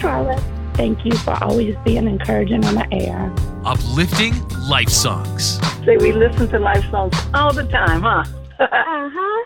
Carla. Thank you for always being encouraging on the air. Uplifting life songs. Say we listen to life songs all the time, huh? Uh-huh.